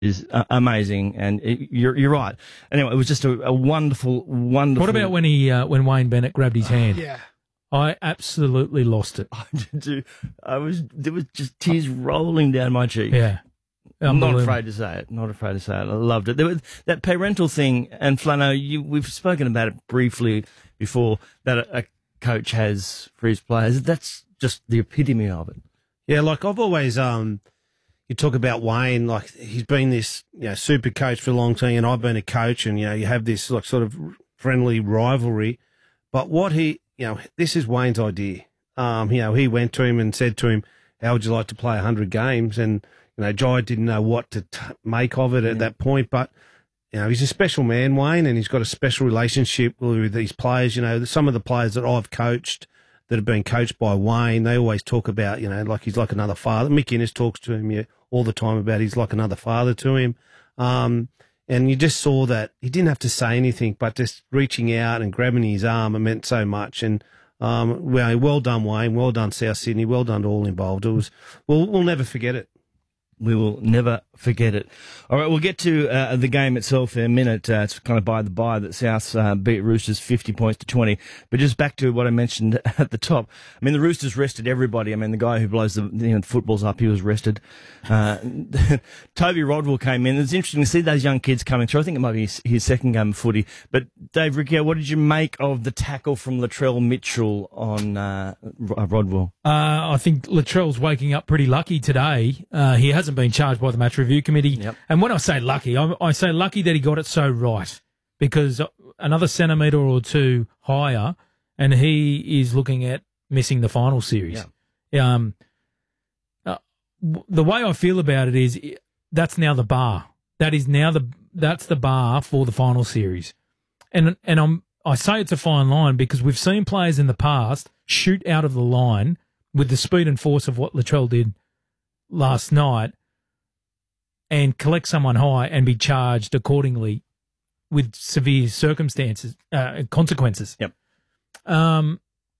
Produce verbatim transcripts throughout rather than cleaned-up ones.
is uh, amazing, and it, you're you're right. Anyway, it was just a, a wonderful, wonderful. What about when he uh, when Wayne Bennett grabbed his hand? Yeah. I absolutely lost it. I was there was just tears rolling down my cheek. Yeah. I'm not afraid to say it. Not afraid to say it. I loved it. There was that parental thing, and Flano, you, we've spoken about it briefly before, that a, a coach has for his players. That's just the epitome of it. Yeah, like I've always, um, you talk about Wayne, like he's been this, you know, super coach for a long time, and I've been a coach, and, you know, you have this like sort of friendly rivalry. But what he, you know, this is Wayne's idea. Um, you know, he went to him and said to him, how would you like to play one hundred games? And, you know, Jai didn't know what to t- make of it at yeah. that point, but, you know, he's a special man, Wayne, and he's got a special relationship with these players. You know, some of the players that I've coached that have been coached by Wayne, they always talk about, you know, like he's like another father. Mick Innes talks to him yeah, all the time about he's like another father to him. Um, and you just saw that he didn't have to say anything, but just reaching out and grabbing his arm, it meant so much. And um, well, well done, Wayne. Well done, South Sydney. Well done to all involved. It was, we'll, we'll never forget it. We will never forget it. All right, we'll get to uh, the game itself in a minute. Uh, it's kind of by the by that South uh, beat Roosters fifty points to twenty. But just back to what I mentioned at the top. I mean, the Roosters rested everybody. I mean, the guy who blows the, you know, the footballs up, he was rested. Uh, Toby Rodwell came in. It's interesting to see those young kids coming through. I think it might be his, his second game of footy. But Dave Riccio, what did you make of the tackle from Latrell Mitchell on uh, Rodwell? Uh, I think Latrell's waking up pretty lucky today. Uh, he hasn't been charged by the match review committee. Yep. And when I say lucky, I, I say lucky that he got it so right, because another centimetre or two higher, and he is looking at missing the final series. Yeah. Um, uh, w- the way I feel about it is that's now the bar. That is now the that's the bar for the final series, and and I'm I say it's a fine line because we've seen players in the past shoot out of the line with the speed and force of what Latrell did last night, and collect someone high and be charged accordingly with severe circumstances, uh, consequences. Yep. Um,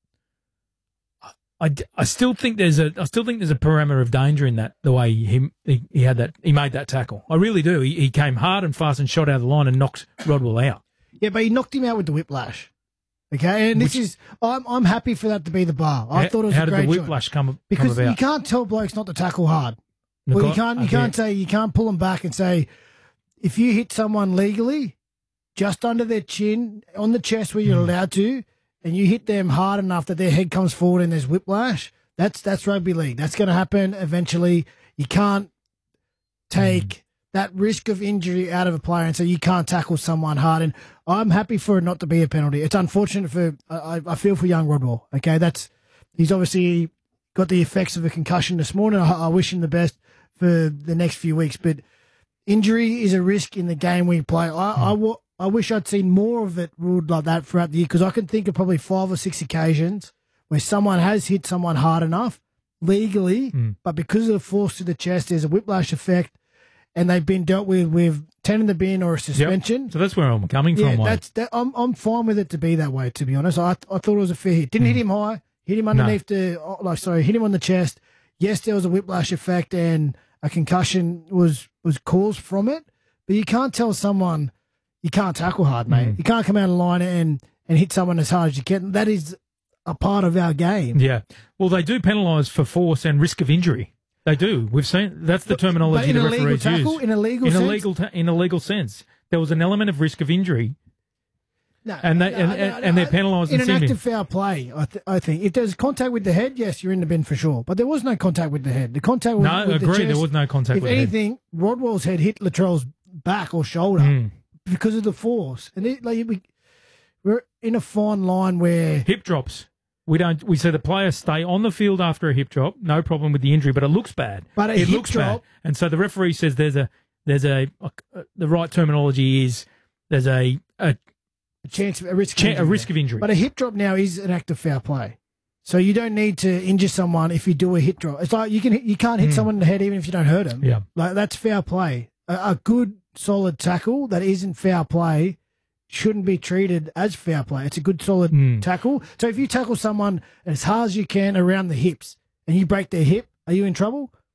I, I still think there's a I still think there's a parameter of danger in that, the way he he, he had that he made that tackle. I really do. He, he came hard and fast and shot out of the line and knocked Rodwell out. Yeah, but he knocked him out with the whiplash. Okay, and this Which, is I'm I'm happy for that to be the bar. I how, thought it was how a great did the whiplash shot. come because come about? You can't tell blokes not to tackle hard. No, well, you God, can't you I can't get. say you can't pull them back and say if you hit someone legally just under their chin on the chest where you're mm. allowed to, and you hit them hard enough that their head comes forward and there's whiplash. That's that's rugby league. That's going to happen eventually. You can't take mm. that risk of injury out of a player and say you can't tackle someone hard. And I'm happy for it not to be a penalty. It's unfortunate for I, I feel for young Rodwell. Okay, that's he's obviously got the effects of a concussion this morning. I, I wish him the best for the next few weeks. But injury is a risk in the game we play. I mm. I, w- I wish I'd seen more of it ruled like that throughout the year, because I can think of probably five or six occasions where someone has hit someone hard enough legally, mm. but because of the force to the chest, there's a whiplash effect, and they've been dealt with with ten in the bin or a suspension. Yep. So that's where I'm coming yeah, from. That's that, I'm I'm fine with it to be that way. To be honest, I I thought it was a fair hit. Didn't mm. hit him high. Hit him underneath no. the oh, like sorry, hit him on the chest. Yes, there was a whiplash effect and a concussion was was caused from it, but you can't tell someone you can't tackle hard, mate. Mm. You can't come out of line and and hit someone as hard as you can. That is a part of our game. Yeah. Well, they do penalise for force and risk of injury. They do. We've seen that's the terminology the referees tackle, use. In a legal in sense? a legal ta- in a legal sense, there was an element of risk of injury. No, and they no, and, no, and, no, and they're penalised in an act him. of foul play. I, th- I think if there's contact with the head, yes, you're in the bin for sure. But there was no contact with the head. The contact was no, with agree. the chest. There was no contact. If with anything, the head. Rodwell's head hit Latrell's back or shoulder mm. because of the force. And it, like we, we're in a fine line where hip drops. We don't. We see the player stay on the field after a hip drop. No problem with the injury, but it looks bad. But a it hip looks drop, bad, and so the referee says there's a there's a, a, a the right terminology is there's a a, a chance of a risk cha- of injury. a risk of injury. But a hip drop now is an act of foul play, so you don't need to injure someone if you do a hip drop. It's like you can you can't hit mm. someone in the head even if you don't hurt them. Yeah, like that's foul play. A, a good solid tackle that isn't foul play shouldn't be treated as foul play. It's a good solid mm. tackle. So if you tackle someone as hard as you can around the hips and you break their hip, are you in trouble?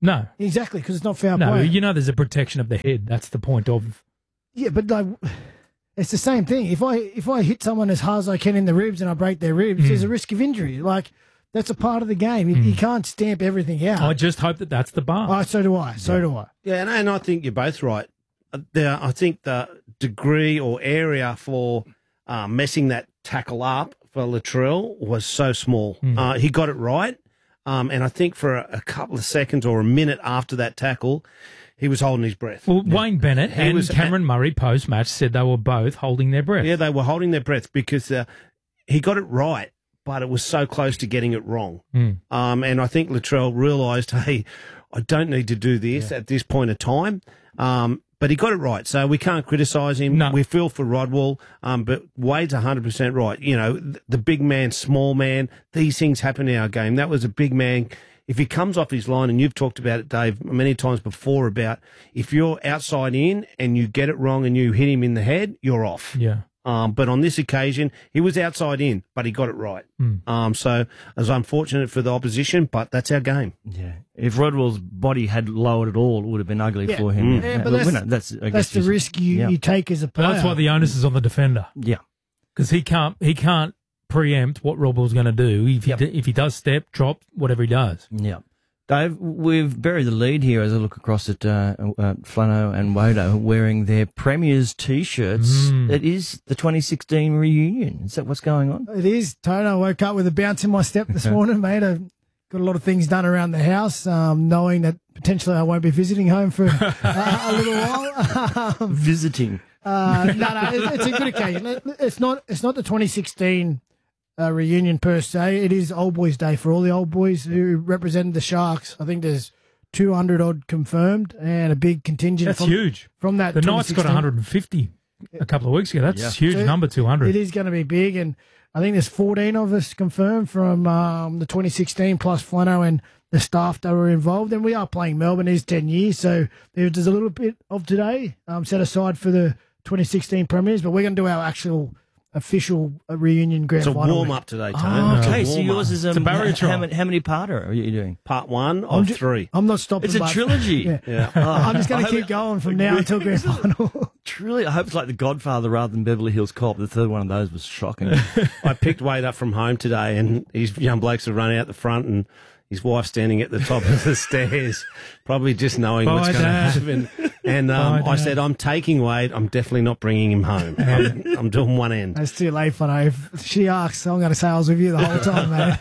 No. Exactly, because it's not foul No, play. you know there's a protection of the head. That's the point of... Yeah, but like, it's the same thing. If I if I hit someone as hard as I can in the ribs and I break their ribs, Mm. there's a risk of injury. Like, that's a part of the game. You, you can't stamp everything out. I just hope that that's the bar. Oh, so do I. So do I. Yeah, and, and I think you're both right. Uh, There, I think the degree or area for uh, messing that tackle up for Latrell was so small. Uh, he got it right, um, and I think for a, a couple of seconds or a minute after that tackle, he was holding his breath. Well, Wayne Bennett He and was- Cameron Murray post-match said they were both holding their breath. Yeah, they were holding their breath because uh, he got it right, but it was so close to getting it wrong. Mm. Um, and I think Latrell realised, hey, I don't need to do this at this point of time. Um, but he got it right, so we can't criticise him. No. We feel for Rodwell, um, but Wade's one hundred percent right. You know, th- the big man, small man, these things happen in our game. That was a big man. If he comes off his line, and you've talked about it, Dave, many times before, about if you're outside in and you get it wrong and you hit him in the head, you're off. Yeah. Um, but on this occasion, he was outside in, but he got it right. Mm. Um, so it was unfortunate for the opposition, but that's our game. Yeah. If Rodwell's body had lowered at all, it would have been ugly Yeah. for him. Mm. Yeah, but Look, that's- we know, that's, I guess That's the just- risk you, yeah. you take as a But player. that's why the onus is on the defender Yeah. because he can't he can't preempt what Rodwell's going to do if he Yep. d- if he does step, drop, whatever he does. Yeah. Dave, we've buried the lead here as I look across at uh, uh, Flano and Wado wearing their Premiers T-shirts. Mm. It is the twenty sixteen reunion. Is that what's going on? It is. Tony, I woke up with a bounce in my step this morning, mate. I've got a lot of things done around the house, um, knowing that potentially I won't be visiting home for uh, a little while. um, Visiting. uh, no, no, it, it's a good occasion. It- It's not. It's not the twenty sixteen uh, reunion per se. It is Old Boys Day for all the old boys who represented the Sharks. I think there's two hundred odd confirmed and a big contingent. That's from, huge. from that. The Knights got twenty sixteen. one hundred fifty a couple of weeks ago. That's Yeah. a huge So number, two hundred. It is going to be big, and I think there's fourteen of us confirmed from um, the twenty sixteen plus Flano and the staff that were involved. And we are playing Melbourne. It is ten years, so there's a little bit of today um, set aside for the twenty sixteen Premiers, but we're going to do our actual official uh, reunion grand It's a final. warm up today, Tony. Oh, It's a okay, so warm-up. yours is um, It's a barrier how, trial. many, how many parter are you doing? Part one I'm of ju- three. I'm not stopping. It's a but- trilogy. Yeah. Yeah. I'm just going I to keep hope- going from now until grand final. Truly, I hope it's like The Godfather rather than Beverly Hills Cop. The third one of those was shocking. I picked Wade up from home today, and his young blokes have run out the front, and his wife standing at the top of the stairs, probably just knowing Bye, what's going to Dad. happen. And um, Bye, I Dad. said, I'm taking Wade. I'm definitely not bringing him home. I'm, I'm doing one end. It's too late for now. If she asks, I'm going to say I was with you the whole time, mate.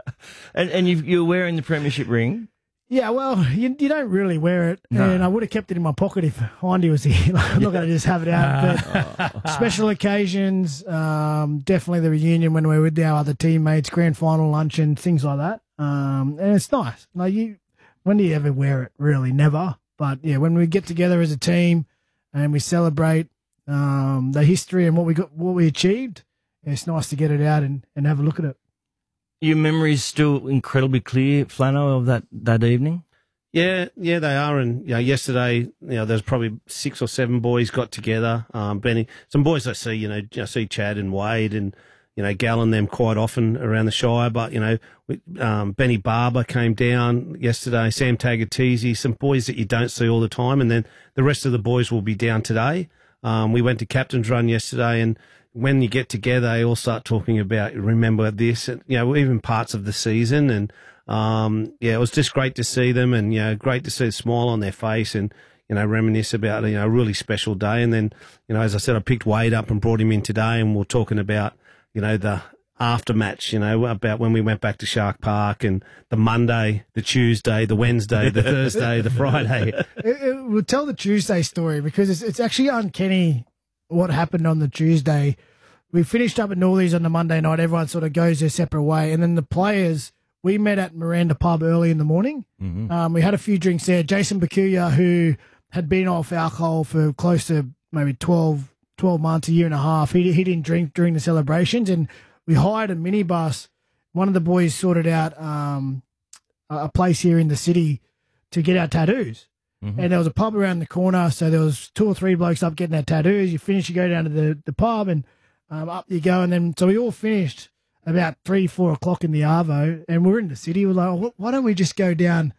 and and you've, you're wearing the premiership ring. Yeah, well, you, you don't really wear it, No. and I would have kept it in my pocket if Hindy was here. Like, I'm not going to just have it out. Ah. But special occasions, um, definitely the reunion when we're with our other teammates, grand final luncheon, things like that. Um, and it's nice. Like you, when do you ever wear it? Really, never. But yeah, when we get together as a team and we celebrate um, the history and what we got, what we achieved, it's nice to get it out and, and have a look at it. Your memory's still incredibly clear, Flano, of that, that evening? Yeah, yeah, they are. And you know, yesterday, you know, there's probably six or seven boys got together. Um, Benny, some boys I see, you know, I see Chad and Wade and, you know, Gal and them quite often around the Shire. But, you know, we, um, Benny Barber came down yesterday, Sam Tagatese, some boys that you don't see all the time. And then the rest of the boys will be down today. Um, we went to Captain's Run yesterday, and when you get together, they all start talking about, remember this, and, you know, even parts of the season. And, um, yeah, it was just great to see them, and, you know, great to see a smile on their face and, you know, reminisce about, you know, a really special day. And then, you know, as I said, I picked Wade up and brought him in today, and we're talking about, you know, the aftermatch, you know, about when we went back to Shark Park, and the Monday, the Tuesday, the Wednesday, the Thursday, the Friday. It, it, we'll tell the Tuesday story because it's, it's actually uncanny what happened on the Tuesday. We finished up at Northies on the Monday night. Everyone sort of goes their separate way. And then the players, we met at Miranda Pub early in the morning. Mm-hmm. Um, we had a few drinks there. Jason Bakuya, who had been off alcohol for close to maybe twelve, twelve months, a year and a half, he, he didn't drink during the celebrations. And we hired a minibus. One of the boys sorted out um, a a place here in the city to get our tattoos. Mm-hmm. And there was a pub around the corner, so there was two or three blokes up getting their tattoos. You finish, you go down to the, the pub, and um, up you go. And then, so we all finished about three, four o'clock in the Arvo, and we're in the city. We're like, oh, why don't we just go down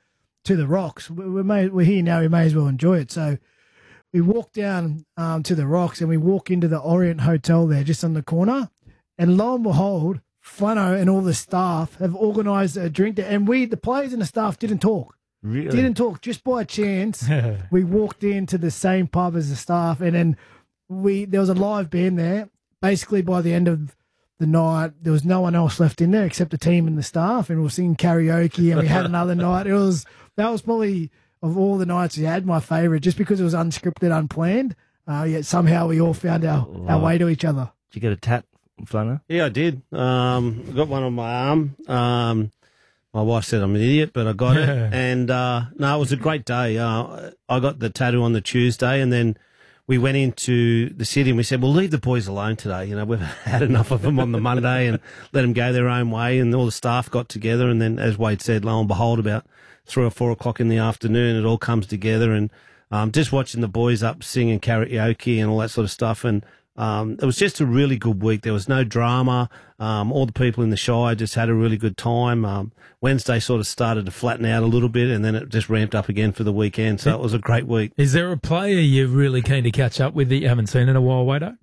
to the Rocks. We, we may, we're here now. We may as well enjoy it. So we walk down um, to the Rocks and we walk into the Orient Hotel there, just on the corner. And lo and behold, Flano and all the staff have organised a drink there, and we, the players and the staff, didn't talk. Really? Didn't talk. Just by chance, we walked into the same pub as the staff, and then we there was a live band there. Basically, by the end of the night, there was no one else left in there except the team and the staff, and we were singing karaoke, and we had another night. It was that was probably, of all the nights we had, my favourite, just because it was unscripted, unplanned. Uh, yet somehow we all found our, our way to each other. Did you get a tat, Flano? Yeah, I did. Um, I got one on my arm. Um, my wife said I'm an idiot, but I got it. And uh, no, it was a great day. Uh, I got the tattoo on the Tuesday, and then we went into the city and we said, we'll leave the boys alone today. You know, we've had enough of them on the Monday and let them go their own way. And all the staff got together. And then, as Wade said, lo and behold, about three or four o'clock in the afternoon, it all comes together. And um, just watching the boys up singing karaoke and all that sort of stuff. And Um, it was just a really good week. There was no drama. Um, all the people in the Shire just had a really good time. Um, Wednesday sort of started to flatten out a little bit, and then it just ramped up again for the weekend. So it was a great week. Is there a player you're really keen to catch up with that you haven't seen in a while, Wado?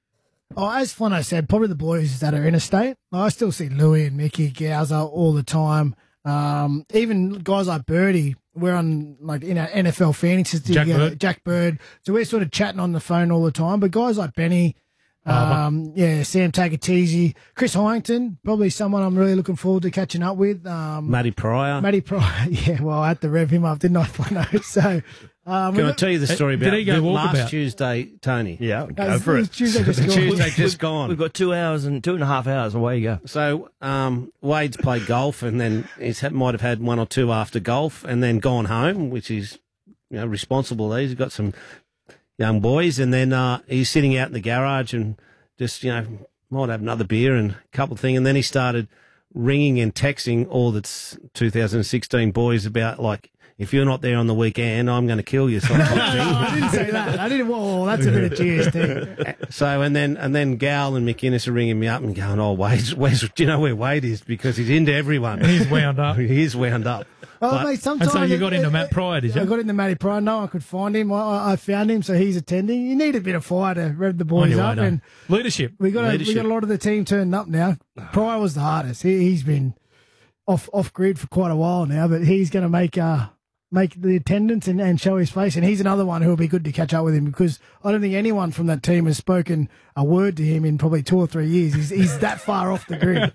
Oh, as Flano said, probably the boys that are interstate. I still see Louis and Mickey Gowser all the time. Um, even guys like Birdie. We're on, like, in our N F L fantasy Jack together, Bird. Jack Bird. So we're sort of chatting on the phone all the time. But guys like Benny, um, yeah, Sam Tagatese, Chris Hyington, probably someone I'm really looking forward to catching up with. Um, Matty Pryor. Matty Pryor, yeah, well, I had to rev him up, didn't I? So, um, Can I tell you the story Did about he go the last walkabout? Tuesday, Tony? Yeah, that go was- for it was it. Tuesday just gone. Tuesday just gone. We've got two hours and two and a half hours. Away you go. So um, Wade's played golf, and then he might have had one or two after golf, and then gone home, which is, you know, responsible. He's got some young boys, and then uh, he's sitting out in the garage and just, you know, might have another beer and a couple of things, and then he started ringing and texting all the two thousand sixteen boys about, like, if you're not there on the weekend, I'm going to kill you. Sort of thing. I didn't say that. I didn't. Whoa, that's a bit of G S T. So, and then and then Gal and McInnes are ringing me up and going, oh, Wade, where's, do you know where Wade is? Because he's into everyone. He's wound up. He is wound up. Oh, But- mate, sometimes And so you it- got into it- Matt Pryor, did you? I got into Matty Pryor. No one could find him. I, I found him, so he's attending. You need a bit of fire to rev the On boys your up, way, and no. Leadership. we got a, we Leadership. got a lot of the team turned up now. Pryor was the hardest. He, he's been off off grid for quite a while now, but he's going to make uh make the attendance and, and show his face. And he's another one who will be good to catch up with him, because I don't think anyone from that team has spoken a word to him in probably two or three years. He's he's that far off the grid.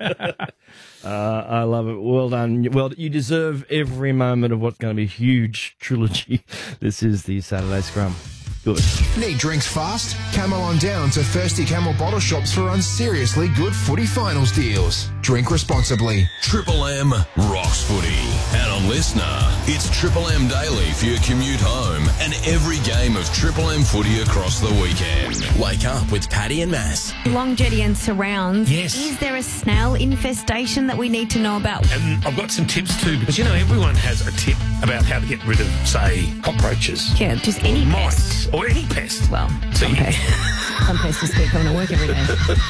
Uh, I love it. Well done. Well, you deserve every moment of what's going to be a huge trilogy. This is the Saturday Scrum. Good. Need drinks fast? Camel on down to Thirsty Camel bottle shops for unseriously good footy finals deals. Drink responsibly. Triple M rocks footy. And on Listener, it's Triple M Daily for your commute home and every game of Triple M footy across the weekend. Wake up with Paddy and Mass. Long Jetty and surrounds. Yes. Is there a snail infestation that we need to know about? And I've got some tips too, because you know everyone has a tip about how to get rid of, say, cockroaches, Yeah, just any mice, pest. or any pest. Well, So some you- pests. Some pests just keep coming to work every day.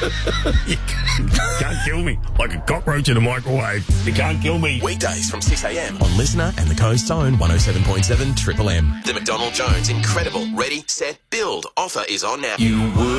You can't kill me like a cockroach in a microwave. You can't kill me. Weekdays from six a.m. on Listener and the Coast Zone one oh seven point seven Triple M. The McDonald Jones Incredible Ready, Set, Build offer is on now. You would